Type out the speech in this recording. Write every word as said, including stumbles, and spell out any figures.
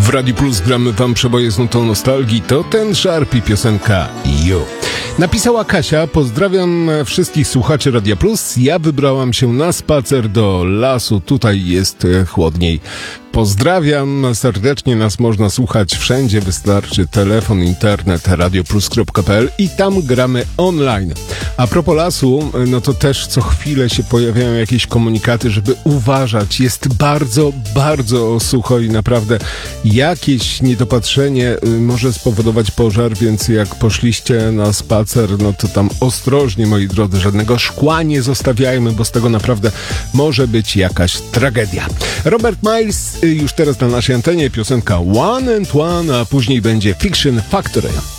W Radiu Plus gramy wam przeboje z nutą nostalgii. To ten Sharp i piosenka You. Napisała Kasia: pozdrawiam wszystkich słuchaczy Radia Plus. Ja wybrałam się na spacer do lasu. Tutaj jest chłodniej. Pozdrawiam serdecznie, nas można słuchać wszędzie, wystarczy telefon, internet, radioplus kropka p l i tam gramy online. A propos lasu, no to też co chwilę się pojawiają jakieś komunikaty, żeby uważać. Jest bardzo, bardzo sucho i naprawdę jakieś niedopatrzenie może spowodować pożar, więc jak poszliście na spacer, no to tam ostrożnie, moi drodzy, żadnego szkła nie zostawiajmy, bo z tego naprawdę może być jakaś tragedia. Robert Miles już teraz na naszej antenie, piosenka One and One, a później będzie Fiction Factory.